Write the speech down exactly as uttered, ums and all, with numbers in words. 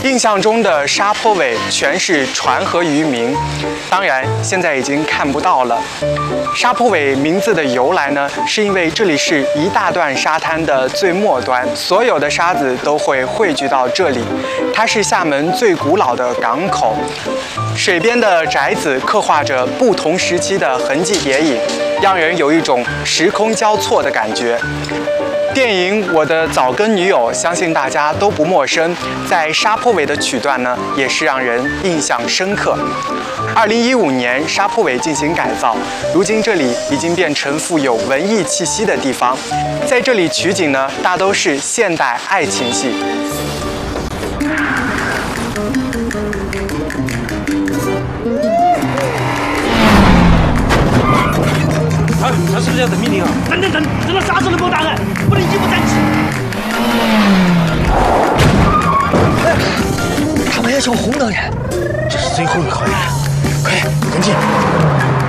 印象中的沙坡尾全是船和渔民，当然现在已经看不到了。沙坡尾名字的由来呢，是因为这里是一大段沙滩的最末端，所有的沙子都会汇聚到这里。它是厦门最古老的港口，水边的宅子刻画着不同时期的痕迹叠影，让人有一种时空交错的感觉。电影《我的早更女友》相信大家都不陌生，在沙坡尾的曲段呢，也是让人印象深刻。二零一五年，沙坡尾进行改造，如今这里已经变成富有文艺气息的地方。在这里取景呢，大都是现代爱情戏。 啊，他是不是要等命令啊？等等等，等到啥时候能给我答案？不能一不沾起。 他们要求红灯人，这是最后一个考验，快跟进！